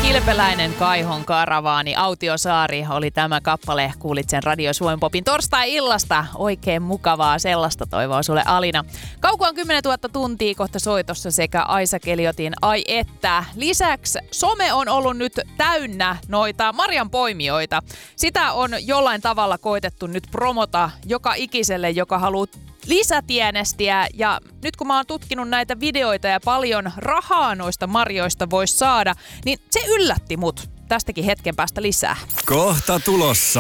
Kilpeläinen Kaihon karavaani, Autiosaari oli tämä kappale. Kuulit sen Radio Suomen Popin torstai-illasta. Oikein mukavaa sellaista toivoa sulle Alina. Kauko on 10 000 tuntia kohta soitossa sekä Aisa Keliotin Ai että. Lisäksi some on ollut nyt täynnä noita marjanpoimijoita. Sitä on jollain tavalla koitettu nyt promota joka ikiselle, joka haluaa lisätienestiä, ja nyt kun mä oon tutkinut näitä videoita ja paljon rahaa noista marjoista voisi saada, niin se yllätti mut. Tästäkin hetken päästä lisää. Kohta tulossa.